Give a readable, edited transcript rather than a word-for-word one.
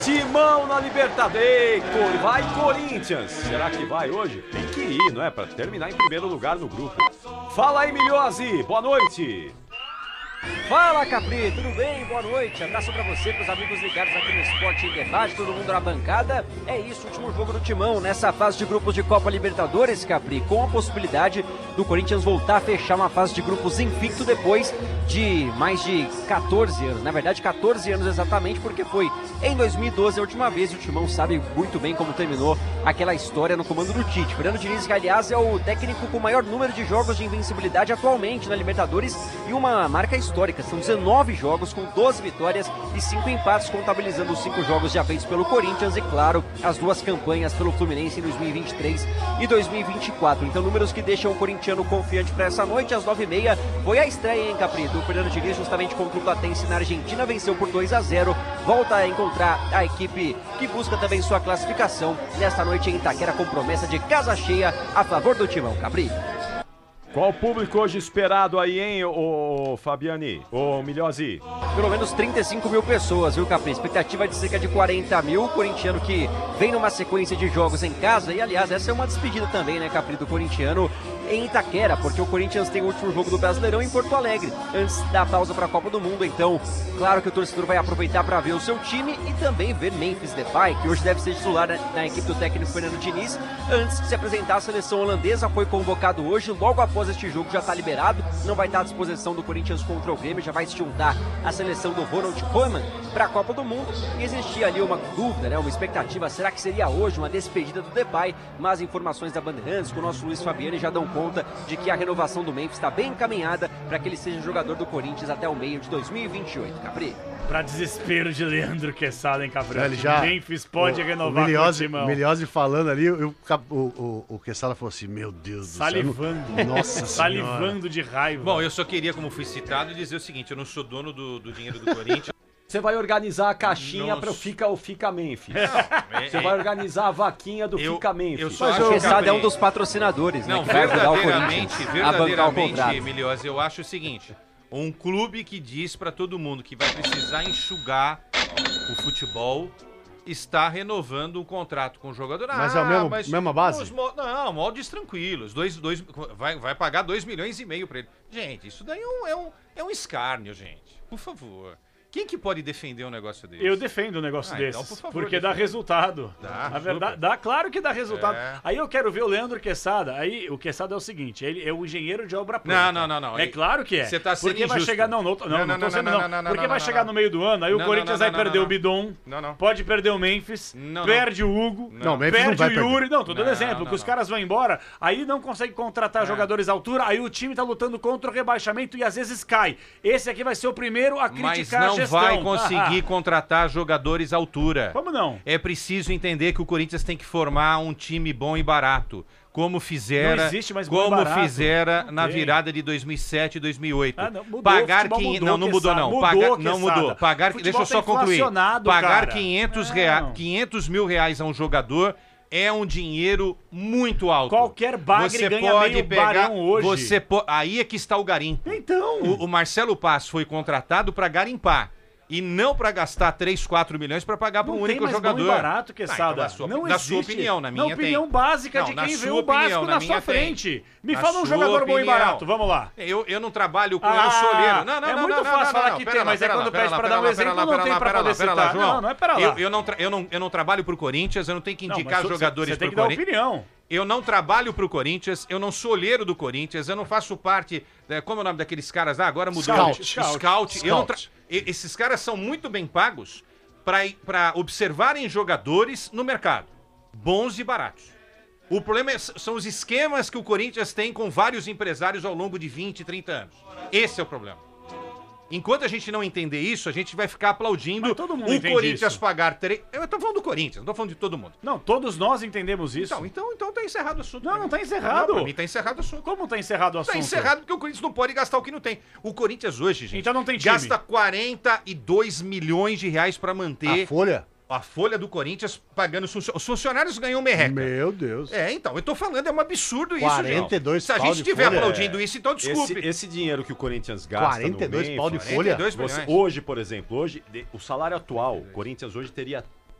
Timão na Libertadores. Vai Corinthians. Será que vai hoje? Tem que ir, não é? Para terminar em primeiro lugar no grupo. Fala aí, Milhose. Boa noite. Fala, Capri, tudo bem? Boa noite. Abraço pra você, pros amigos ligados aqui no Esporte em Debate, todo mundo na bancada. É isso, último jogo do Timão nessa fase de grupos de Copa Libertadores, Capri, com a possibilidade do Corinthians voltar a fechar uma fase de grupos invicto depois de mais de 14 anos. Na verdade, 14 anos exatamente, porque foi em 2012 a última vez e o Timão sabe muito bem como terminou aquela história no comando do Tite. Fernando Diniz, que aliás é o técnico com o maior número de jogos de invencibilidade atualmente na Libertadores e uma marca histórica. São 19 jogos com 12 vitórias e 5 empates, contabilizando os 5 jogos já feitos pelo Corinthians e, claro, as 2 campanhas pelo Fluminense em 2023 e 2024. Então, números que deixam o corintiano confiante para essa noite. Às 9h30 foi a estreia, hein, Capri, do Fernando Diniz, justamente contra o Platense na Argentina. Venceu por 2-0. Volta a encontrar a equipe que busca também sua classificação nesta noite em Itaquera, com promessa de casa cheia a favor do Timão, Capri. Qual público hoje esperado aí, hein, ô Fabiani? Ô Milhose? Pelo menos 35 mil pessoas, viu, Capri? Expectativa de cerca de 40 mil. O corintiano que vem numa sequência de jogos em casa. E, aliás, essa é uma despedida também, né, Capri, do corintiano em Itaquera, porque o Corinthians tem o último jogo do Brasileirão em Porto Alegre, antes da pausa para a Copa do Mundo. Então, claro que o torcedor vai aproveitar para ver o seu time e também ver Memphis Depay, que hoje deve ser titular na equipe do técnico Fernando Diniz, antes de se apresentar à seleção holandesa. Foi convocado hoje, logo após este jogo já está liberado, não vai estar à disposição do Corinthians contra o Grêmio, já vai se juntar à seleção do Ronald Koeman para a Copa do Mundo. E existia ali uma dúvida, né, uma expectativa, será que seria hoje uma despedida do Depay? Mas informações da Bandeirantes com o nosso Luiz Fabiani já dão conta de que a renovação do Memphis está bem encaminhada para que ele seja jogador do Corinthians até o meio de 2028, Capri. Pra desespero de Leandro Quesada, hein, Capri? Ele já, Memphis pode renovar com o Timão. O Milhose falando ali, o Quesada falou assim, meu Deus do céu. Salivando. Nossa Salivando de raiva. Bom, eu só queria, como fui citado, dizer o seguinte, eu não sou dono do dinheiro do Corinthians. Você vai organizar a caixinha para o Fica Memphis. Você vai organizar a vaquinha do Fica Memphis. Mas o Quesada é um dos patrocinadores, não, né? verdadeiramente, Milhose, eu acho o seguinte, um clube que diz para todo mundo que vai precisar enxugar o futebol está renovando um contrato com o jogador. Mas é a mesma base? Não, moldes tranquilos. Vai pagar 2,5 milhões para ele. Gente, isso daí é um escárnio, gente. Por favor. Quem que pode defender um negócio desse? Eu defendo um negócio desses, então, por favor, porque dá resultado. Dá, verdade, dá, claro que dá resultado. É. Aí eu quero ver o Leandro Quesada. Aí o Quesada é o seguinte, ele é o engenheiro de obra pronta. Não. É claro que é. Você tá sendo porque vai injusto. chegar não tô sendo não. Porque vai chegar no meio do ano, aí o Corinthians vai perder o Bidon, pode perder o Memphis, perde o Hugo, perde o Yuri. Não, tô dando exemplo, que os caras vão embora, aí não consegue contratar jogadores à altura, aí o time tá lutando contra o rebaixamento e às vezes cai. Esse aqui vai ser o primeiro a criticar a gestão. Mas não vai conseguir contratar jogadores à altura. Como não? É preciso entender que o Corinthians tem que formar um time bom e barato. Como fizera, não existe mais bom e barato. Fizera na virada de 2007 e 2008. Pagar 500, não mudou não. Não mudou. Pagar, deixa eu só concluir. Pagar 500 mil reais a um jogador é um dinheiro muito alto. Qualquer bagre ganha meio barão hoje. Aí é que está o garimpo. Então. O Marcelo Paz foi contratado para garimpar. E não para gastar 3, 4 milhões para pagar para um único jogador. Não tem barato, Quesada. Na sua opinião, na minha tem. Na opinião básica de quem vê o básico na sua frente. Me fala um jogador bom e barato, vamos lá. Eu não trabalho com... Eu sou olheiro. Não, é muito fácil falar que tem, mas é quando pede para dar um exemplo, não tem para poder citar. Não é para lá. Eu não trabalho pro Corinthians, eu não tenho que indicar jogadores pro Corinthians. Você tem que dar opinião. Eu não trabalho pro Corinthians, eu não sou olheiro do Corinthians, eu não faço parte... Como é o nome daqueles caras lá? Agora mudou. Scout. Esses caras são muito bem pagos para observarem jogadores no mercado, bons e baratos. O problema são os esquemas que o Corinthians tem com vários empresários ao longo de 20, 30 anos. Esse é o problema. Enquanto a gente não entender isso, a gente vai ficar aplaudindo o Corinthians pagar... Eu tô falando do Corinthians, não tô falando de todo mundo. Não, todos nós entendemos isso. Então tá encerrado o assunto. Não tá encerrado. Não, pra mim tá encerrado o assunto. Como tá encerrado o assunto? Tá encerrado porque o Corinthians não pode gastar o que não tem. O Corinthians hoje, gente, então não tem time. Gasta 42 milhões de reais pra manter... A folha do Corinthians pagando os funcionários ganham merreca. Meu Deus. Então, eu tô falando, é um absurdo isso, 42 Se a gente estiver aplaudindo isso, então desculpe. Esse dinheiro que o Corinthians gasta 42 no pau de folha? Hoje, por exemplo, o salário atual, o Corinthians hoje teria